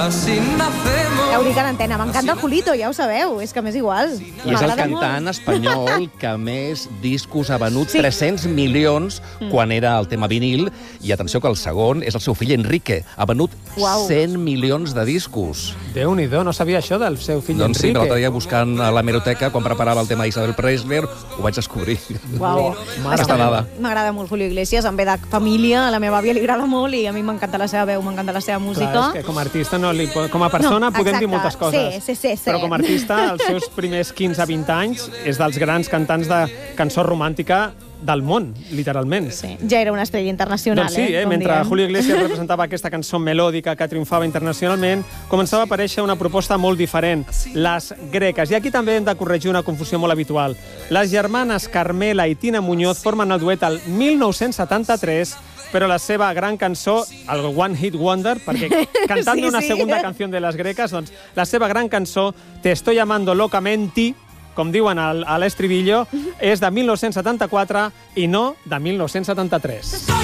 Heu dit en antena, m'encanta el Julito, ja ho sabeu, és que m'és igual. I és el cantant espanyol que més discos ha venut, 300 milions, quan era el tema vinil. I atenció que el segon és el seu fill Enrique. Ha venut 100 milions de discos. Déu-n'hi-do, no sabia això del seu fill Doncs sí, Enrique. l'altre dia buscant a l'hemeroteca, quan preparava el tema d'Isabel Preisler, ho vaig descobrir. Uau. Aquesta dada. M'agrada molt Julio Iglesias, em ve de família, a la meva àvia li agrada molt i a mi m'encanta la seva veu, m'encanta la seva música. Clar, és que com a artista, com a persona podem dir moltes coses. Sí. Però com a artista, els seus primers 15-20 anys és dels grans cantants de cançó romàntica del món, literalment. Sí. Ja era una estrella internacional, doncs sí, mentre Julio Iglesias representava aquesta cançó melòdica que triomfava internacionalment, començava a aparèixer una proposta molt diferent, les greques. I aquí també hem de corregir una confusió molt habitual. Les germanes Carmela i Tina Muñoz formen el duet el 1973, però la seva gran cançó, el One Hit Wonder, perquè cantant una segunda canció de les greques, doncs la seva gran cançó, Te estoy llamando locamente, com diuen a l'estribillo, és de 1974 i no de 1973.